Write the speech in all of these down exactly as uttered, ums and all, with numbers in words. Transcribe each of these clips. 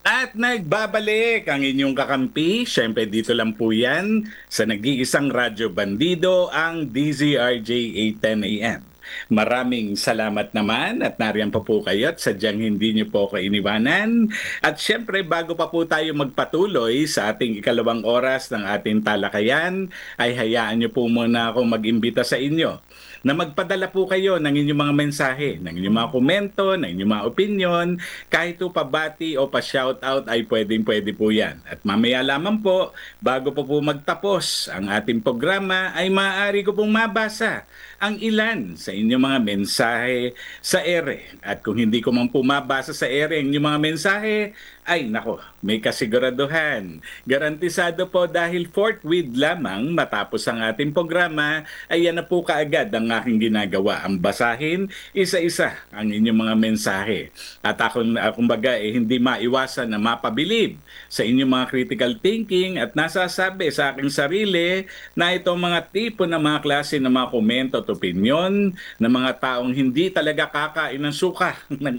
At nagbabalik ang inyong kakampi, syempre dito lang po yan sa nag-iisang radyo bandido, ang D Z R J eight ten A M. Maraming salamat naman at nariyan pa po kayo at sadyang hindi niyo po ako iniwanan. At syempre bago pa po tayo magpatuloy sa ating ikalawang oras ng ating talakayan, ay hayaan niyo po muna akong mag-imbita sa inyo na magpadala po kayo ng inyong mga mensahe, ng inyong mga komento, ng inyong mga opinion, kahit po pabati o pa-shoutout ay pwedeng-pwede po yan. At mamaya lamang po, bago po po magtapos ang ating programa, ay maaari ko pong mabasa ang ilan sa inyong mga mensahe sa ere. At kung hindi ko man po mabasa sa ere ang inyong mga mensahe, ay nako, may kasiguraduhan. Garantisado po dahil forthwith lamang matapos ang ating programa, ay yan na po kaagad ang aking ginagawa. Ang basahin, isa-isa ang inyong mga mensahe. At ako, uh, kumbaga, eh, hindi maiwasan na mapabilib sa inyong mga critical thinking at nasasabi sa aking sarili na itong mga tipo ng mga klase ng mga komento at opinion ng mga taong hindi talaga kakain ng suka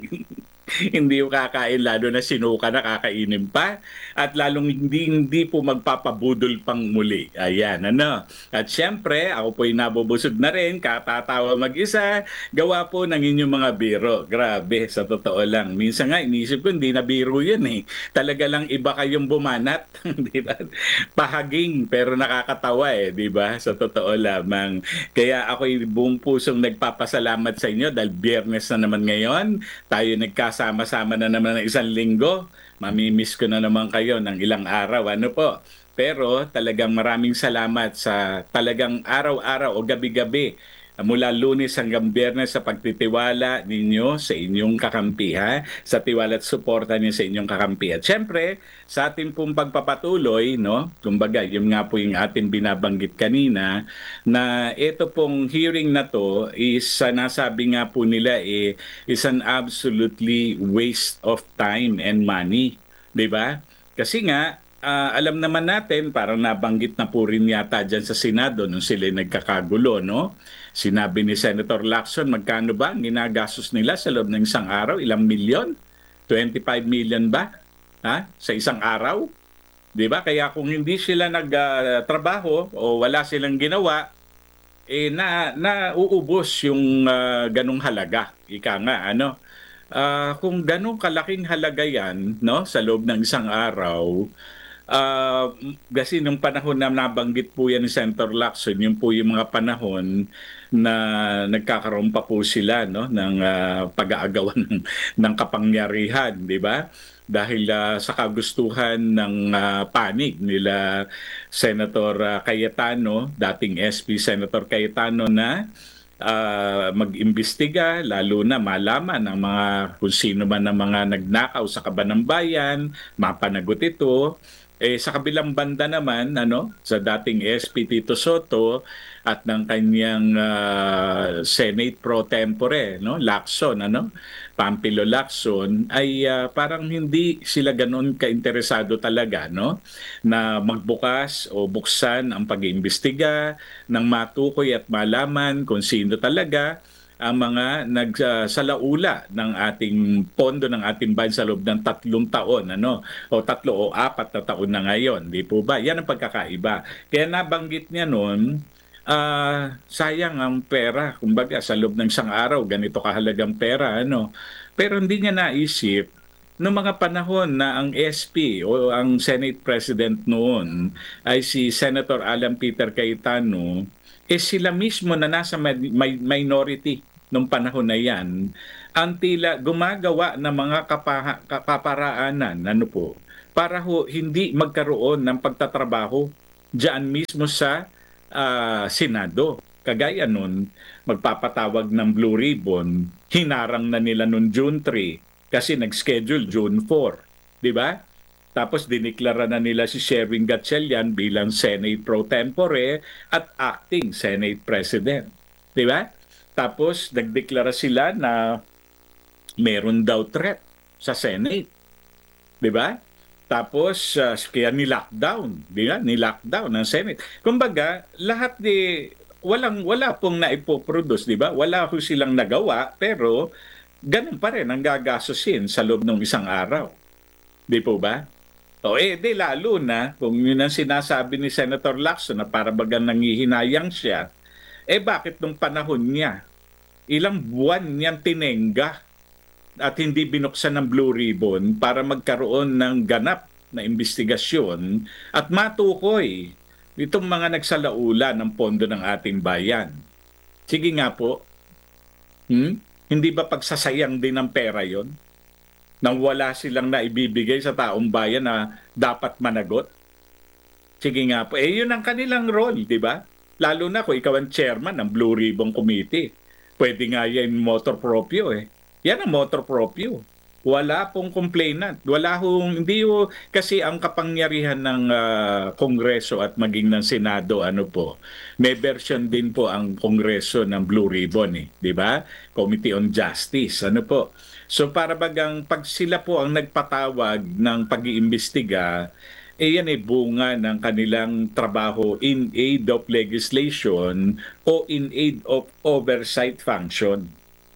hindi yung kakain, lalo na sinuka na kakainin pa, at lalong hindi hindi po magpapabudol pang muli. Ayan, ano. At syempre, ako po'y nabubusog na rin, katatawa mag-isa, gawa po ng inyong mga biro. Grabe, sa totoo lang. Minsan nga, inisip ko, hindi na biro yun eh. Talaga lang iba kayong bumanat, di ba? Pahaging, pero nakakatawa eh, di ba? Sa totoo lamang. Kaya ako'y buong pusong nagpapasalamat sa inyo dahil biyernes na naman ngayon. Tayo nagkasama-sama na naman ng isang linggo. Mamimiss ko na naman kayo ng ilang araw. Ano po? Pero talagang maraming salamat sa talagang araw-araw o gabi-gabi mula Lunes hanggang Biyernes sa pagtitiwala ninyo sa inyong kakampi, ha? Sa tiwala at suporta niyo sa inyong kakampi. At syempre, sa ating pong pagpapatuloy, no? Kumbaga, yun nga po yung ating binabanggit kanina, na ito pong hearing na to is, uh, nasabi nga po nila, eh, is an absolutely waste of time and money. 'Di ba? Kasi nga, ah, alam naman natin, parang nabanggit na po rin yata dyan sa Senado nung sila nagkakagulo, no? Sinabi ni Senator Lacson, magkano ba ang ginagastos nila sa loob ng isang araw? Ilang milyon? twenty-five million ba? Ha? Sa isang araw? 'Di ba? Kaya kung hindi sila nagtrabaho o wala silang ginawa, eh na nauubos yung ah, ganong halaga. Ika nga, ano? Ah, kung ganong kalaking halaga yan, no, sa loob ng isang araw, ah, kasi nung panahon na nabanggit po yan ni Senator Lacson, yun po yung mga panahon na nagkakaroon pa po sila, no, ng ah, pag-aagawan ng, ng kapangyarihan, di ba? Dahil ah, sa kagustuhan ng ah, panig nila Senator ah, Cayetano, dating S P Senator Cayetano, na ah, mag-imbestiga, lalo na malaman ang mga kung sino man ang mga nagnakaw sa kaban ng bayan, mapanagot ito. Eh, sa kabilang banda naman, ano, sa dating S P Tito Soto at ng kanyang ah, Senate pro tempore, no, Lacson, ano, Pampilo Lacson, ay ah, parang hindi sila ganoon kainteresado talaga, no, na magbukas o buksan ang pag-iimbestiga ng matukoy at malaman kung sino talaga ang mga nagsalaula ng ating pondo ng ating bayan sa loob ng tatlong taon, ano, o tatlo o apat na taon na ngayon, di po ba? Yan ang pagkakaiba. Kaya nabanggit niya noon, ah, sayang ang pera. Kumbaga, sa loob ng isang araw, ganito kahalagang pera, ano. Pero hindi niya naisip, noong mga panahon na ang S P o ang Senate President noon ay si Senator Alan Peter Cayetano, eh sila mismo na nasa mi- mi- minority nung panahon na yan, ang tila gumagawa ng mga kapaha, kapaparaanan, ano po, para ho hindi magkaroon ng pagtatrabaho diyan mismo sa ah, Senado. Kagaya nun, magpapatawag ng Blue Ribbon, hinarang na nila noong June three kasi nag-schedule June four. Di ba? Tapos diniklara na nila si Sherwin Gatchalian bilang Senate pro tempore at acting Senate President. Di ba? Tapos nagdeklara sila na meron daw threat sa Senate. Di ba? Tapos uh, kaya ni-lockdown, di ba? Ni-lockdown ng Senate. Kumbaga, lahat di walang wala pong naipoproduce, di ba? Wala ho silang nagawa, pero ganun pa rin ang gagastusin sa loob ng isang araw. Di po ba? O eh, di lalo na kung yun ang sinasabi ni Senator Lacson na para bagang nangihinayang siya, eh bakit nung panahon niya, ilang buwan niyang tinengga at hindi binuksan ng Blue Ribbon para magkaroon ng ganap na investigasyon at matukoy itong mga nagsalaula ng pondo ng ating bayan. Sige nga po, hmm? Hindi ba pagsasayang din ng pera yon nang wala silang naibibigay sa taong bayan na dapat managot? Sige nga po, eh yun ang kanilang role, di ba? Lalo na kung ikaw ang chairman ng Blue Ribbon Committee. Pwede nga yan motor proprio eh. Yan ang motor proprio. Wala pong complainant. Wala hong, hindi ho, kasi ang kapangyarihan ng ah, Kongreso at maging ng Senado, ano po, may version din po ang Kongreso ng Blue Ribbon eh, di ba? Committee on Justice, ano po. So para bagang pag sila po ang nagpatawag ng pag-iimbestiga, eh yan ay bunga ng kanilang trabaho in aid of legislation o in aid of oversight function.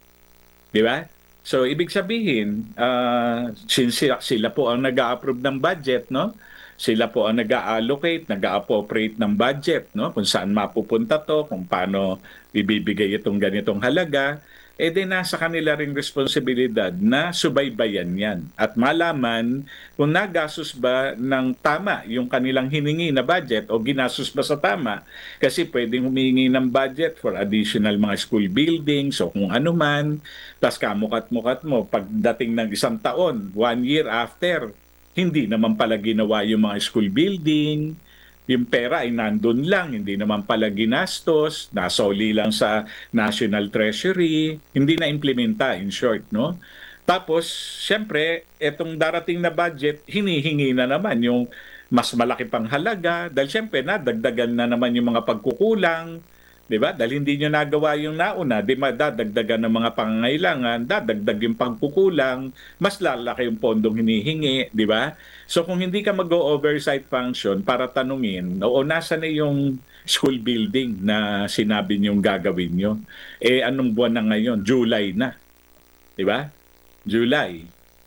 Di ba? So, ibig sabihin, uh, since sila, sila po ang nag-a-approve ng budget, no? Sila po ang nag-a-allocate, nag-a-appropriate ng budget, no? Kung saan mapupunta to, kung paano ibibigay itong ganitong halaga, eh di nasa kanila ring responsibilidad na subaybayan yan at malaman kung nagastos ba ng tama yung kanilang hiningi na budget o ginastos ba sa tama. Kasi pwedeng humingi ng budget for additional mga school buildings o kung ano man. Tapos kamukat-mukat mo, pagdating ng isang taon, one year after, hindi naman pala ginawa yung mga school building, yung pera ay nandun lang, hindi naman pala ginastos, nasoli lang sa National Treasury, hindi na implementa in short, no? Tapos, syempre, etong darating na budget, hinihingi na naman yung mas malaki pang halaga dahil syempre na dagdagan na naman yung mga pagkukulang, 'di ba? Dahil hindi nyo nagawa yung nauna, di madadagdagan ng mga pangangailangan, dadagdag yung pagkukulang, mas lalaki yung pondong hinihingi, di ba? So kung hindi ka mag-oversight function para tanungin, o nasa na yung school building na sinabi niyong gagawin nyo, eh anong buwan na ngayon? July na, di ba? July.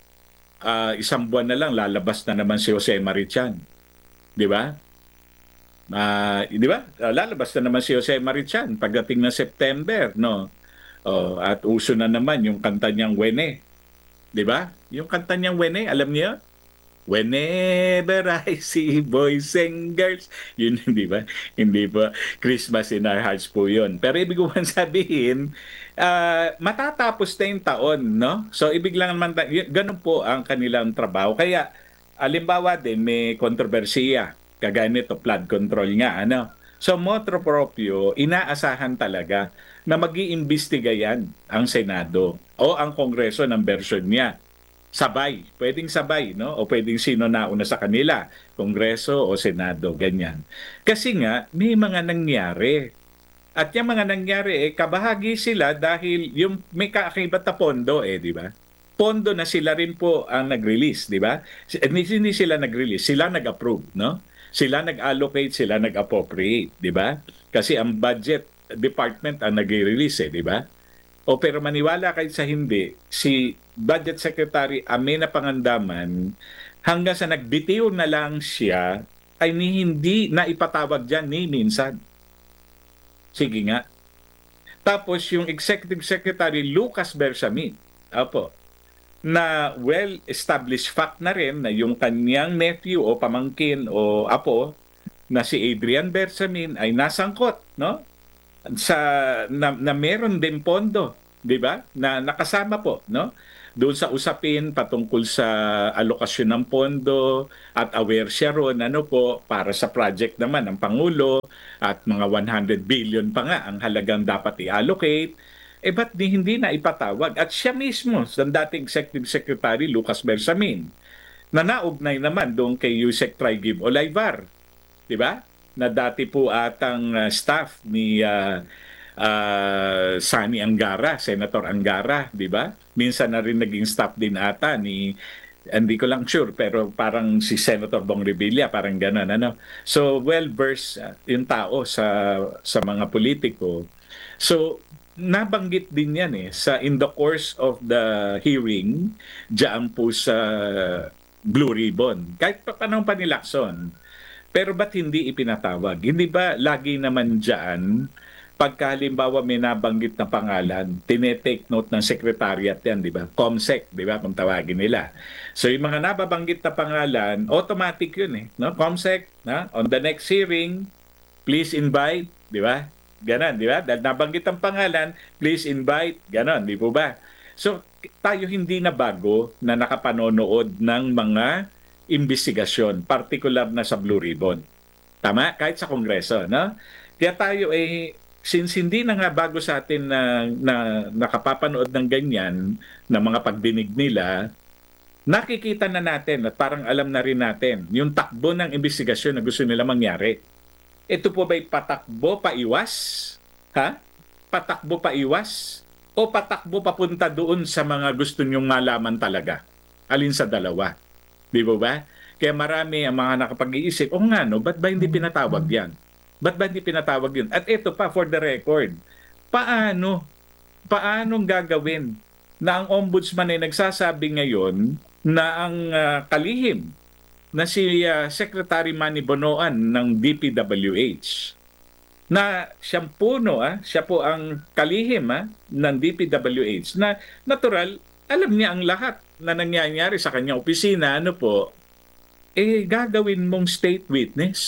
Ah, isang buwan na lang lalabas na naman si Jose Marichan, di ba? Ah, di ba? Ah, lalabas na naman si Jose Marichan pagdating ng September, no? Oh, at uso na naman yung kanta niyang Wene, di ba? Yung kanta niyang Wene, alam niyo? Whenever I see boys and girls, yun, di ba? Hindi ba Christmas in our hearts po yun. Pero ibig ko man sabihin, ah, matatapos na yung taon, no? So ibig lang naman, ta- y- ganun po ang kanilang trabaho. Kaya, alimbawa din, may kontrobersiya. Kagaya nito, flood control nga, ano? So motor proprio, inaasahan talaga na mag-iimbestiga yan ang Senado o ang Kongreso ng version niya. Sabay, pwedeng sabay, no? O pwedeng sino nauna sa kanila, Kongreso o Senado, ganyan. Kasi nga, may mga nangyari. At yung mga nangyari, eh, kabahagi sila dahil yung may kaakibat na pondo, eh, di ba? Pondo na sila rin po ang nag-release, di ba? Si- Hindi hindi sila nag-release, sila nag-approve, no? Sila nag-allocate, sila nag-appropriate, di ba? Kasi ang budget department ang nag-release, eh, di ba? O pero maniwala kayo sa hindi, si Budget Secretary Amena Pangandaman, hanggang sa nagbitiw na lang siya, ay ni hindi na ipatawag dyan ni minsan. Sige nga. Tapos yung Executive Secretary Lucas Bersamin, apo, na well-established fact na rin na yung kanyang nephew o pamangkin o apo na si Adrian Bersamin ay nasangkot, no? Sa na, na meron din pondo, 'di ba? Na nakasama po, no? Doon sa usapin patungkol sa alokasyon ng pondo at aware siya ron ano po para sa project naman ng Pangulo at mga one hundred billion pa nga ang halagang dapat i-allocate. Eh ba't di hindi na ipatawag? At siya mismo, sa dating Executive Secretary Lucas Bersamin, na naugnay naman doon kay Yusek Trigib Olayvar, di ba? Na dati po atang uh, staff ni uh, uh, Sani Angara, Senator Angara, di ba? Minsan na rin naging staff din ata ni, hindi ko lang sure, pero parang si Senator Bong Revilla, parang gano'n, ano? So, well-versed uh, yung tao sa, sa mga politiko. So, nabanggit din yan eh, sa in the course of the hearing, diyan po sa Blue Ribbon. Kahit pa panahon pa ni Lacson. Pero ba't hindi ipinatawag? Hindi ba lagi naman dyan, pagka halimbawa may nabanggit na pangalan, tinetake note ng secretariat yan, di ba? COMSEC, di ba? Kung tawagin nila. So yung mga nababanggit na pangalan, automatic yun eh. No? COMSEC, na? On the next hearing, please invite, di ba? Ganon, di ba? Dahil nabanggit ang pangalan, please invite, ganon, di po ba? So tayo hindi na bago na nakapanonood ng mga investigasyon, particular na sa Blue Ribbon. Tama? Kahit sa Kongreso, no? Kaya tayo eh, since hindi na nga bago sa atin na, na nakapapanood ng ganyan, na mga pagdinig nila, nakikita na natin at parang alam na rin natin yung takbo ng investigasyon na gusto nila mangyari. Ito po ba'y patakbo paiwas? Ha? Patakbo paiwas? O patakbo papunta doon sa mga gusto nyong malaman talaga? Alin sa dalawa? Di ba ba? Kaya marami ang mga nakapag-iisip, o nga no, ba't ba hindi pinatawag yan? Ba't ba hindi pinatawag yun? At ito pa, for the record, paano? Paanong gagawin na ang ombudsman ay nagsasabi ngayon na ang uh, kalihim na si uh, Secretary Manny Bonoan ng D P W H, na siyang puno, ah, siya po ang kalihim ah, ng D P W H, na natural, alam niya ang lahat na nangyayari sa kanyang opisina, ano po, eh gagawin mong state witness.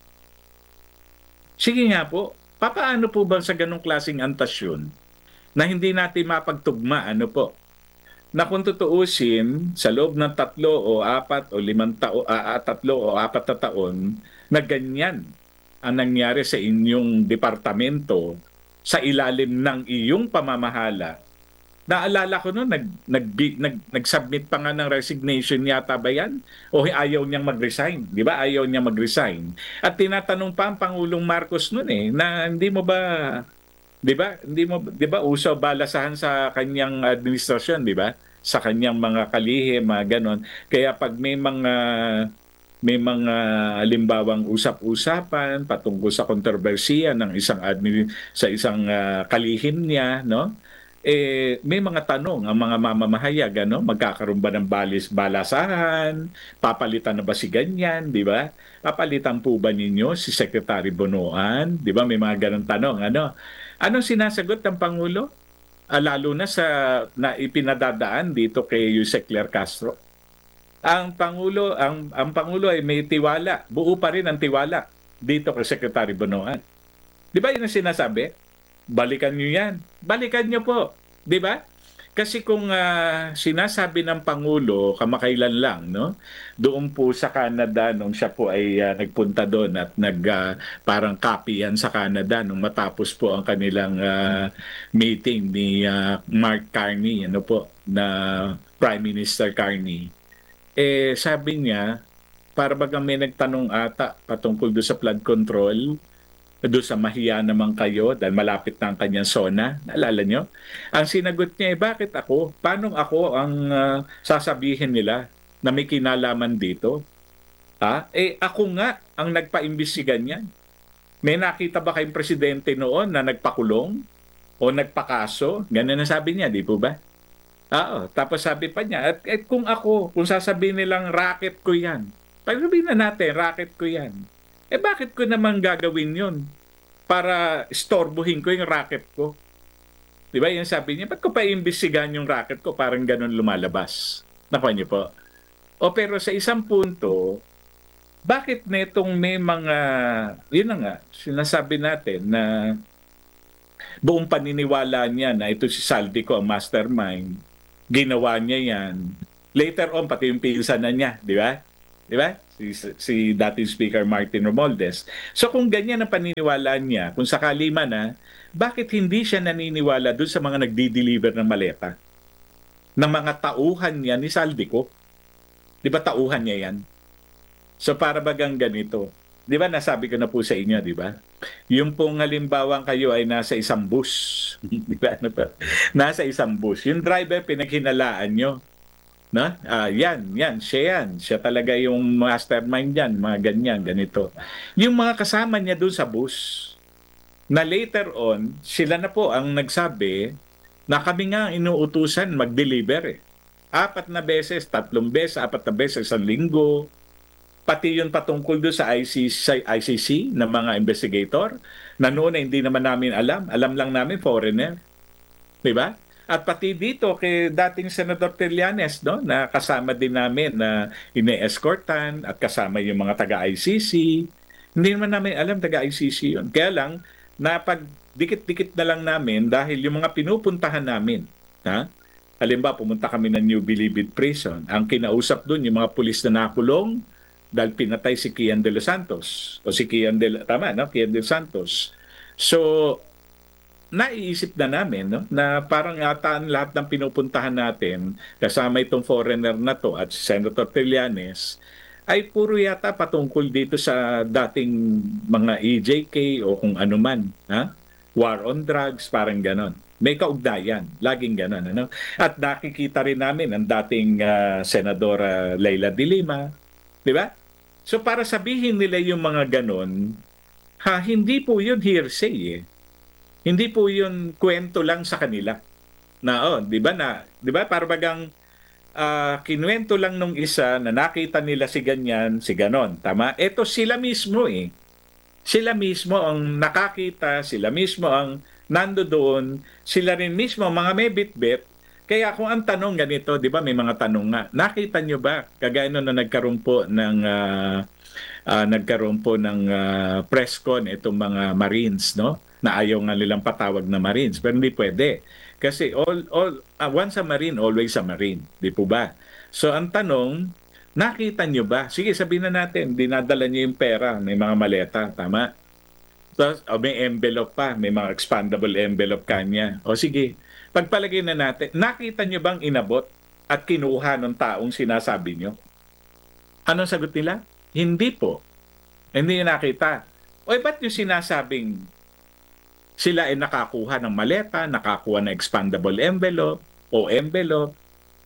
Sige nga po, papaano po ba sa ganong klaseng antas yun na hindi natin mapagtugma, ano po, na kung tutuusin sa loob ng tatlo o apat o limang taon, uh, tatlo o apat na taon, na ganyan ang nangyari sa inyong departamento sa ilalim ng iyong pamamahala. Naalala ko noon, nag, nag, nag, nag-submit pa nga ng resignation yata ba yan? O ayaw niyang mag-resign? Di ba? Ayaw niyang mag-resign. At tinatanong pa ang Pangulong Marcos noon eh, na hindi mo ba, di ba? Hindi mo, di ba, uso balasahan sa kanyang administrasyon, di ba? Sa kanyang mga kalihim, mga ganon. Kaya pag may mga may mga halimbawang usap-usapan patungkol sa kontrobersiya ng isang admin sa isang uh, kalihim niya, no? Eh may mga tanong ang mga mamamahayag, ano? Magkakaroon ba ng balis balasahan? Papalitan na ba si ganyan, di ba? Papalitan po ba ninyo si Secretary Bonoan? Di ba? May mga ganong tanong, ano? Anong sinasagot ng Pangulo? Ah, lalo na sa na ipinadadaan dito kay Yusek Claire Castro. Ang Pangulo, ang, ang Pangulo ay may tiwala. Buo pa rin ang tiwala dito kay Secretary Bonoan. Di ba yun ang sinasabi? Balikan nyo yan. Balikan nyo po. Di ba? Kasi kung uh, sinasabi ng Pangulo, kamakailan lang, no? Doon po sa Canada, nung siya po ay uh, nagpunta doon at nag, uh, parang copy yan sa Canada nung matapos po ang kanilang uh, meeting ni uh, Mark Carney, ano po, na Prime Minister Carney. Eh sabi niya, para bagang may nagtanong ata patungkol doon sa flood control, doon sa mahiya naman kayo dahil malapit na ang kanyang zona. Naalala nyo? Ang sinagot niya, eh bakit ako? Paano ako ang uh, sasabihin nila na may kinalaman dito? Ha? Eh ako nga ang nagpa-imbestiga niyan. May nakita ba kayong presidente noon na nagpakulong o nagpakaso? Ganun ang sabi niya, di po ba? Oo, tapos sabi pa niya, at, at kung ako, kung sasabihin nilang racket ko yan, pagsabihin na natin, racket ko yan, eh bakit ko naman gagawin yun? Para istorbohin ko yung racket ko. Di ba? Yan sabi niya, ba't ko pa iimbestigahan yung racket ko? Parang ganun lumalabas. Nakuha niyo po. O pero sa isang punto, bakit netong may mga, yun na nga, sinasabi natin na buong paniniwala niya na ito si Saldico ang mastermind, ginawa niya yan. Later on, pati yung pinsan na niya, di ba? Di ba? Si, si dating Speaker Martin Romualdez. So kung ganyan ang paniniwala niya, kung sakali man na, bakit hindi siya naniniwala dun sa mga nagdi-deliver ng maleta? Ng mga tauhan niya ni Saldico. Di ba tauhan niya yan? So para bagang ganito. Di ba nasabi ko na po sa inyo, di ba? Yung pong halimbawang kayo ay nasa isang bus. Di ba? Ano ba? Nasa isang bus. Yung driver pinaghinalaan nyo. No? Ah, yan, yan, siya yan. Siya talaga yung mastermind yan, mga ganyan, ganito. Yung mga kasama niya doon sa bus, na later on, sila na po ang nagsabi na kami nga inuutusan mag-deliver eh. Apat na beses, tatlong beses, apat na beses sa linggo. Pati yun patungkol doon sa I C C, I C C ng mga investigator na noon ay hindi naman namin alam. Alam lang namin foreigner. Di ba? At pati dito kay dating Senador Trillanes, no, na kasama din namin na ine-escortan at kasama yung mga taga-I C C. Hindi naman namin alam taga-I C C yun. Kaya lang, napag dikit-dikit na lang namin dahil yung mga pinupuntahan namin, ha? Halimbawa, pumunta kami ng New Bilibid Prison. Ang kinausap doon, yung mga pulis na nakulong dahil pinatay si Kian de los Santos. O si Kian de, tama, no? Kian de los Santos. So, naiisip na namin, no? Na parang ata ang lahat ng pinupuntahan natin, kasama itong foreigner na to at si Senator Trillanes, ay puro yata patungkol dito sa dating mga E J K o kung ano man. Ha? War on drugs, parang ganon. May kaugnayan, laging ganon. Ano? At nakikita rin namin ang dating uh, Senadora Leila de Lima. Di ba? So para sabihin nila yung mga ganon, ha, hindi po yun hearsay eh. Hindi po yun kwento lang sa kanila. Na oh, 'di ba na, 'di ba para bagang uh, kinuwento lang nung isa na nakita nila si ganyan, si ganon. Tama? Ito sila mismo eh. Sila mismo ang nakakita, sila mismo ang nandoon, sila rin mismo mga may bit-bit. Kaya kung ang tanong ganito, 'di ba may mga tanong nga. Nakita nyo ba kagaya nung na nagkaroon po ng uh, uh, nagkaroon po ng uh, press con itong mga Marines, no? Na ayaw nga nilang patawag na Marines, pero hindi pwede. Kasi all, all, uh, once a Marine, always a Marine. Di po ba? So ang tanong, nakita nyo ba? Sige, sabihin na natin, dinadala nyo yung pera, may mga maleta, tama? Tapos, oh, may envelope pa, may mga expandable envelope kanya. O sige, pagpalagay na natin, nakita nyo bang inabot at kinuha ng taong sinasabi nyo? Anong sagot nila? Hindi po. Hindi nyo nakita. O ba't yung sinasabing sila ay nakakuha ng maleta, nakakuha ng expandable envelope o envelope?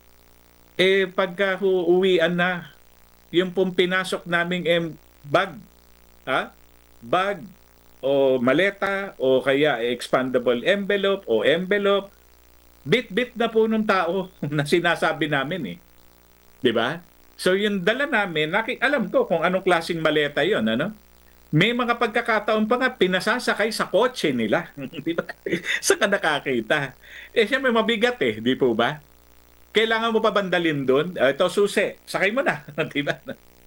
Eh, pagka uuwian na, yung pong pinasok naming em- bag, ha? Bag o maleta o kaya expandable envelope o envelope, bit-bit na po ng tao na sinasabi namin eh. Di ba? So yung dala namin, naki- alam ko kung anong klaseng maleta yon, ano? May mga pagkakataon pa nga pinasasakay sa kotse nila. Di ba? Saka nakakita. Eh siyempre mabigat eh, di po ba? Kailangan mo pa bandalin doon. Uh, ito susi, sakay mo na. Di ba?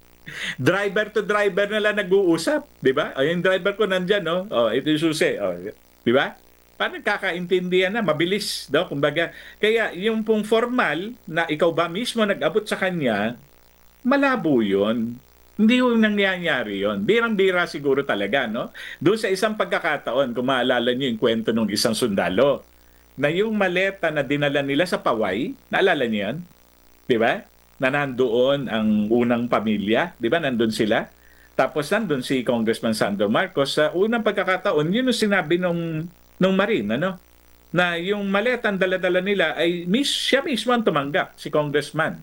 Driver to driver na lang nag-uusap. Di ba? O, yung driver ko nandyan, no? O, ito yung susi. O, di ba? Parang kakaintindihan na, mabilis. No? Kumbaga, kaya yung pong formal na ikaw ba mismo nag-abot sa kanya, malabo yun. Hindi yung nangyayari yun. Birang-bira siguro talaga, no? Doon sa isang pagkakataon, kung maalala nyo yung kwento ng isang sundalo, na yung maleta na dinala nila sa Paway, naalala niyo yan? Di ba? Na nandoon ang unang pamilya, di ba? Nandun sila. Tapos nandun si Congressman Sandro Marcos. Sa unang pagkakataon, yun yung sinabi nung, nung Marine, ano? Na yung maleta ang dala-dala nila ay mis, siya mismo ang tumanggap, si Congressman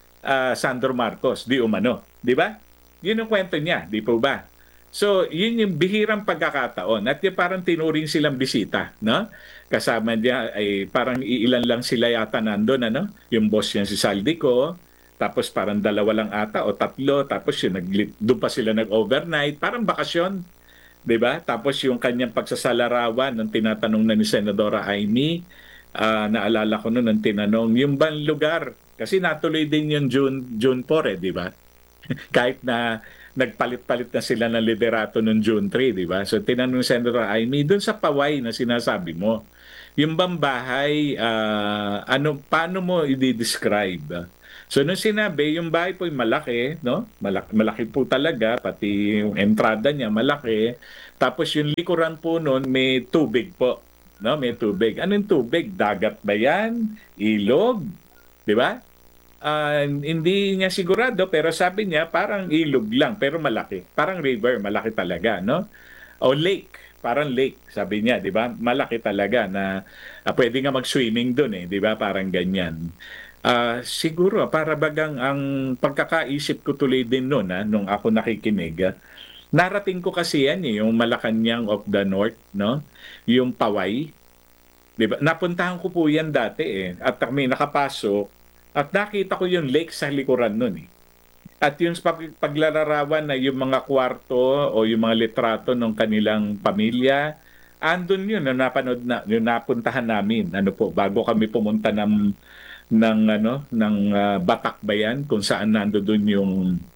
uh, Sandro Marcos, di umano. Di ba? Yun yung kwento niya, di po ba? So, yun yung bihirang pagkakataon. At yung parang tinuring silang bisita, no? Kasama niya ay parang iilan lang sila yata nandun, ano? Yung boss niya si Saldico, tapos parang dalawa lang ata o tatlo, tapos yung nag doon pa sila nag-overnight, parang bakasyon, 'di ba? Tapos yung kanyang pagsasalarawan ng tinatanong na ni Senadora Amy, uh, naalala ko noon ng tinanong, yung bang lugar? Kasi natuloy din yung June June four, eh, 'di ba? Kahit na nagpalit-palit na sila ng liderato noong June three, di ba? So tinanong ni Senator Amy, doon sa Paway na sinasabi mo, yung bang bahay, uh, ano, paano mo i-describe? So nung sinabi, yung bahay po ay malaki, no? Malaki, malaki po talaga, pati yung entrada niya malaki. Tapos yung likuran po noon may tubig po, no? May tubig. Anong tubig? Dagat ba yan? Ilog? Di ba? Uh, hindi niya sigurado pero sabi niya parang ilog lang pero malaki. Parang river, malaki talaga, no? O lake, parang lake, sabi niya, di ba? Malaki talaga na uh, pwede nga mag-swimming doon eh, di ba? Parang ganyan. Uh, siguro, para bagang ang pagkakaisip ko tuloy din noon, ha, nung ako nakikinig, ha, narating ko kasi yan eh, yung Malacanang of the North, no? Yung Paway. Di ba? Napuntahan ko po yan dati eh. At kami nakapasok, At nakita ko yung lake sa likuran nun eh. At yung pag, paglalarawan na yung mga kwarto o yung mga litrato ng kanilang pamilya, andun yun na napanood na, yung napuntahan namin. Ano po, bago kami pumunta ng ng ano ng ah, Batak ba yan, kung saan nandoon yung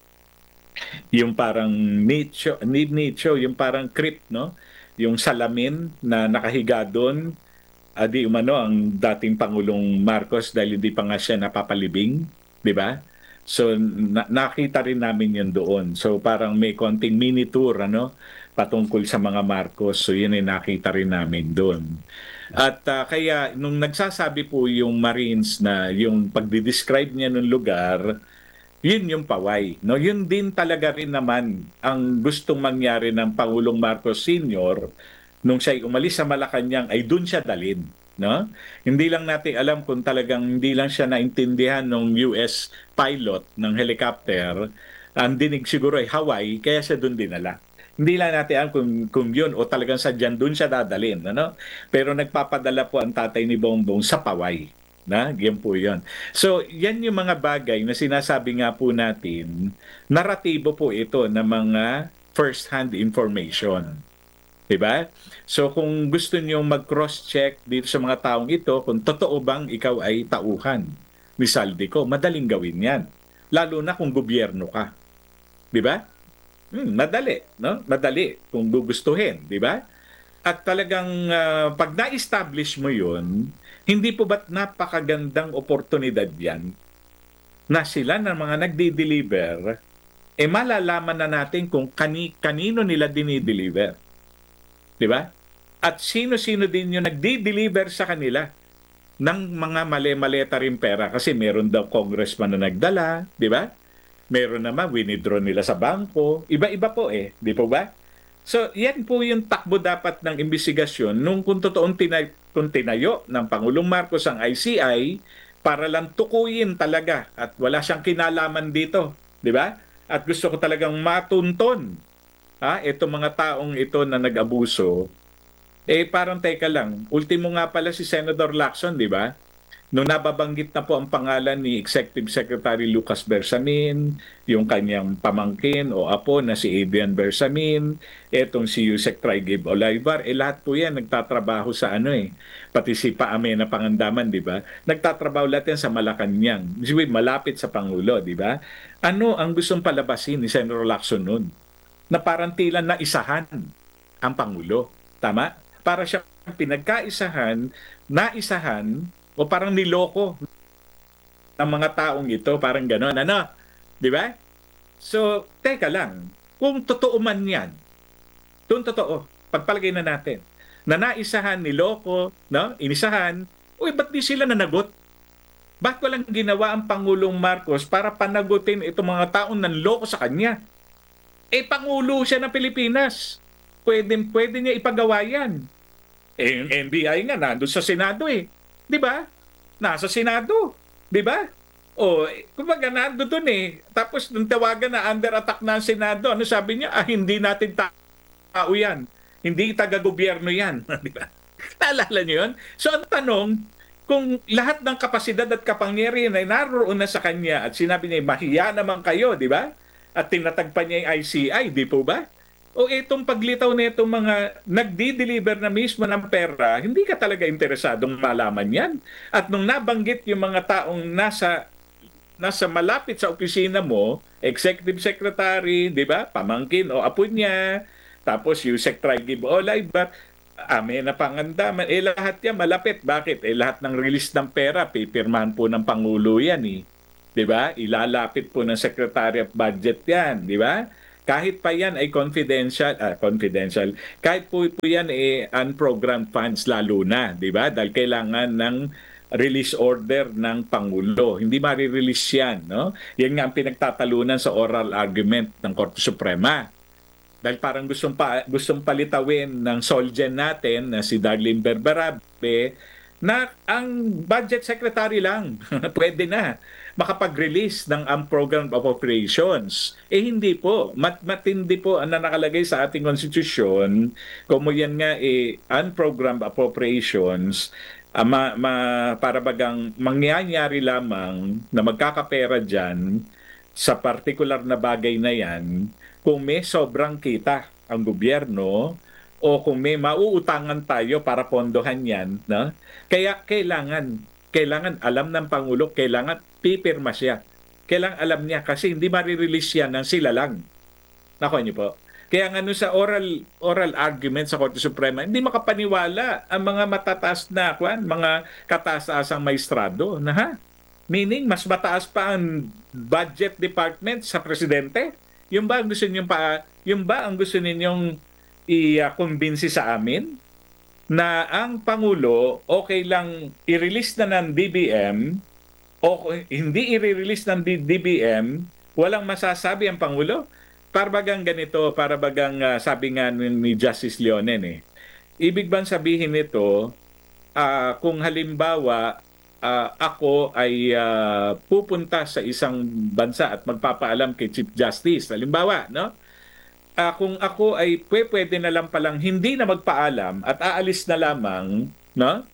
yung parang nicho, ni nicho, yung parang crypt, no? Yung salamin na nakahiga doon, adi umano ang dating Pangulong Marcos dahil hindi pa nga siya napapalibing, di ba? So na- nakita rin namin yun doon. So parang may konting mini tour ano patungkol sa mga Marcos. So yun ay nakita rin namin doon. At ah, kaya nung nagsasabi po yung Marines na yung pagdi-describe niya ng lugar, yun yung paway. No? Yun din talaga rin naman ang gustong mangyari ng Pangulong Marcos Senior nung siya'y umalis sa Malacanang ay dun siya dalin. No? Hindi lang natin alam kung talagang hindi lang siya naintindihan ng U S pilot ng helicopter. Ang dinig siguro ay Hawaii, kaya siya dun dinala. Hindi lang natin alam kung, kung yun o talagang sadyan dun siya dadalin. Ano? Pero nagpapadala po ang tatay ni Bongbong sa paway. Na, yan po yun. So, yan yung mga bagay na sinasabi nga po natin, naratibo po ito ng mga first-hand information. Diba? So, kung gusto niyo mag-cross-check dito sa mga taong ito, kung totoo bang ikaw ay tauhan ni Saldico, madaling gawin yan. Lalo na kung gobyerno ka. Diba? Hmm, madali, no? Madali kung gugustuhin, diba? At talagang ah, pag na-establish mo yun, hindi po ba't napakagandang oportunidad yan na sila ng mga nagdi-deliver, eh malalaman na natin kung kani, kanino nila dinideliver. Di ba? At sino-sino din yung nagdi-deliver sa kanila ng mga mali-maleta rin pera. Kasi meron daw congressman na nagdala, di ba? Meron naman, winidraw nila sa bangko. Iba-iba po eh, di po ba? So, yan po yung takbo dapat ng investigasyon nung kung totoong tinay, kung tinayo ng Pangulong Marcos ang I C I para lang tukuyin talaga at wala siyang kinalaman dito, di ba? At gusto ko talagang matunton ha, itong mga taong ito na nag-abuso. Eh parang teka lang, ultimo nga pala si Senator Lacson, di ba? Nung nababanggit na po ang pangalan ni Executive Secretary Lucas Bersamin, yung kanyang pamangkin o apo na si Adrian Bersamin, etong si Yusek Traigib Olivar, eh lahat po yan nagtatrabaho sa ano eh, pati si Paame na Pangandaman, di ba? Nagtatrabaho lahat yan sa Malacanang, malapit sa Pangulo, di ba? Ano ang gustong palabasin ni Senator Lacson noon? Na parang tila na isahan ang Pangulo. Tama? Para siya pinagkaisahan, naisahan, o parang niloko ng mga taong ito, parang gano'n, ano? Di ba? So, teka lang, kung totoo man yan, kung totoo, pagpalagay na natin, na naisahan, niloko, no? Inisahan, uy, ba't di sila nanagot? Ba't walang ginawa ang Pangulong Marcos para panagutin itong mga taong nanloko sa kanya? Eh, Pangulo siya ng Pilipinas. Pwede, pwede niya ipagawa yan. Eh, yung N B I nga, nandun sa Senado eh. Di ba? Nasa Senado. Di ba? O, eh, kumbaga nando dun eh. Tapos nung tawagan na under attack na ang Senado, ano sabi niya? Ah, hindi natin tao yan. Hindi taga-gobyerno yan. Di ba? Naalala niyo yun? So ang tanong, kung lahat ng kapasidad at kapangyarihan ay naroon na sa kanya at sinabi niya, mahiya naman kayo, di ba? At tinatagpan niya yung I C I, di po ba? O itong paglitaw na itong mga nagdi-deliver na mismo ng pera, hindi ka talaga interesadong malaman yan. At nung nabanggit yung mga taong nasa nasa malapit sa opisina mo, executive secretary, di ba, pamangkin o apo niya, tapos Yusek Traigib Olivar, Ame na Pangandaman, eh lahat yan malapit. Bakit? Eh lahat ng release ng pera, pipirmahan po ng Pangulo yan eh. Di ba? Ilalapit po ng Secretary of Budget yan, di ba? Kahit pa yan ay confidential, ah, confidential, kahit po, po yan ay unprogrammed funds lalo na, di ba? Dahil kailangan ng release order ng Pangulo. Hindi ma-release yan, no? Yan nga ang pinagtatalunan sa oral argument ng Korte Suprema. Dahil parang gustong, pa, gustong palitawin ng Solgen natin na si Darlene Berberabe na ang budget secretary lang, pwede na makapag-release ng unprogrammed appropriations. Eh hindi po. Mat matindi po ang nakalagay sa ating konstitusyon. Kung yan nga eh, unprogrammed appropriations, ah, ma, ma- para bagang mangyayari lamang na magkakapera dyan sa partikular na bagay na yan kung may sobrang kita ang gobyerno o kung may mauutangan tayo para pondohan yan, no? Kaya kailangan, kailangan alam ng Pangulo, kailangan pipirma siya. Kailangan alam niya kasi hindi marirelease yan ng sila lang. Nako niyo po. Kaya nga nun sa oral oral argument sa Korte Suprema, hindi makapaniwala ang mga matataas na kwan, mga kataas-taasang maestrado na ha. Meaning mas mataas pa ang budget department sa presidente. Yung ba ang gusto niyo pa yung ba ang gusto ninyong i-convince sa amin na ang pangulo okay lang i-release na ng D B M o hindi i-release ng D B M, walang masasabi ang pangulo? Para bagang ganito, para bagang ah, sabi nga ni ni Justice Leonen eh. Ibig bang sabihin nito, ah, kung halimbawa ah, ako ay ah, pupunta sa isang bansa at magpapaalam kay Chief Justice, halimbawa, no? Ah, kung ako ay pwe- pwede na lang palang hindi na magpaalam at aalis na lamang, no?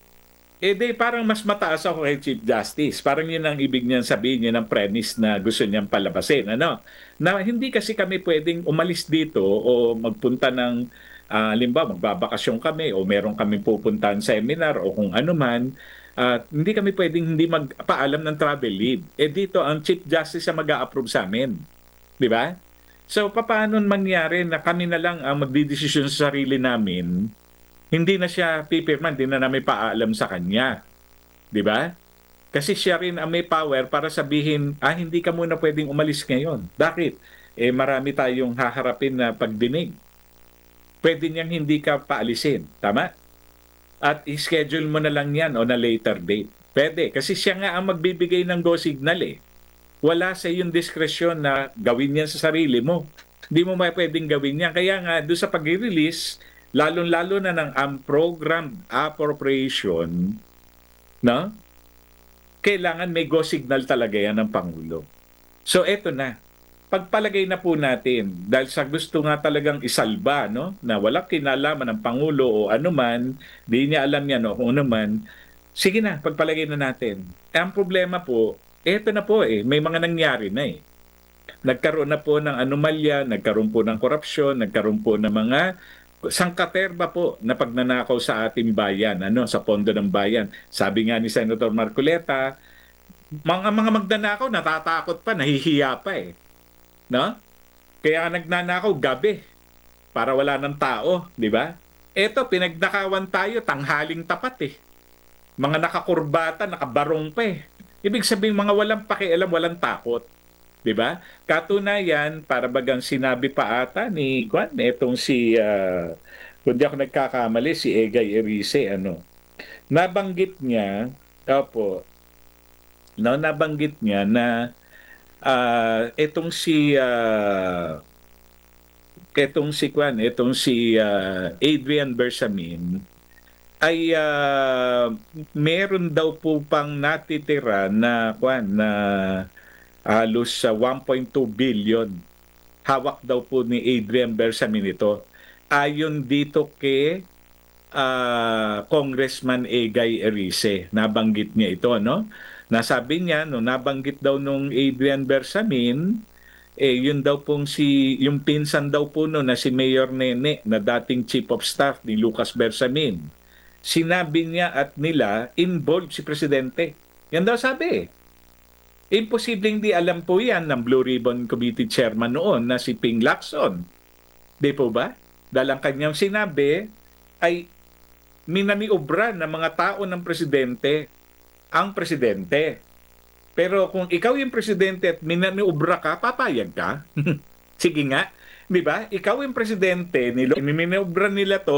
Eh di parang mas mataas ako kay Chief Justice. Parang yun ang ibig niyan sabihin, yun ang premise na gusto niyang palabasin. Ano? Na hindi kasi kami pwedeng umalis dito o magpunta ng, uh, halimbawa, magbabakasyon kami o meron kami pupuntahan seminar o kung ano man. Uh, hindi kami pwedeng hindi magpaalam ng travel leave. Eh dito, ang Chief Justice ang mag-a-approve sa amin. Di ba? So, paano mangyari na kami na lang ang magdidesisyon sa sarili namin, hindi na siya pipirma, hindi na namin paalam sa kanya. Di ba? Kasi siya rin ang may power para sabihin, ah, hindi ka muna pwedeng umalis ngayon. Bakit? Eh, marami tayong haharapin na pagdinig. Pwede niyang hindi ka paalisin. Tama? At i-schedule mo na lang yan on a later date. Pwede. Kasi siya nga ang magbibigay ng go signal eh. Wala sa iyong diskresyon na gawin yan sa sarili mo. Hindi mo may pwedeng gawin yan. Kaya nga, doon sa pag-release, lalong-lalo na ng unprogrammed appropriation, no? Kailangan may go signal talaga yan ng Pangulo. So eto na, pagpalagay na po natin, dahil sa gusto nga talagang isalba, no? Na walang kinalaman ng Pangulo o anuman, di niya alam yan o kung anuman, sige na, pagpalagay na natin. Eh, ang problema po, eto na po eh, may mga nangyari na eh. Nagkaroon na po ng anomalya, nagkaroon po ng korupsyon, nagkaroon po ng mga sangkaterba po na pagnanakaw sa ating bayan, ano, sa pondo ng bayan. Sabi nga ni Senator Marcoleta, mga mga magnanakaw natatakot pa, nahihiya pa eh. No? Kaya nagnanakaw gabi para wala ng tao, di ba? Eto, pinagnakawan tayo tanghaling tapat eh. Mga nakakurbata, nakabarong pa eh. Ibig sabihin mga walang pakialam, walang takot. 'Di ba? Katunayan, para bagang sinabi pa ata ni Kwan, etong si uh, kung di ako nagkakamali si Egay Erice, ano. Nabanggit niya, opo. No, nabanggit niya na uh, etong si uh, etong si Kwan, etong si uh, Adrian Bersamin ay uh, meron daw po pang natitira na Kwan na halos sa one point two billion hawak daw po ni Adrian Bersamin ito. Ayon dito kay uh, Congressman Egay Erice, nabanggit niya ito, no? Nasabi niya, no, nabanggit daw nung Adrian Bersamin, eh, yun daw pong si, yung pinsan daw po no, na si Mayor Nene, na dating Chief of Staff ni Lucas Bersamin. Sinabi niya at nila, involved si Presidente. Yan daw sabi eh. Imposibleng di alam po yan ng Blue Ribbon Committee Chairman noon na si Ping Lacson. Di po ba? Dahil ang kanyang sinabi ay minaniobra ng mga tao ng presidente ang presidente. Pero kung ikaw yung presidente at minaniobra ka, papayag ka? Sige nga. Di ba? Ikaw yung presidente, minaniobra nila to,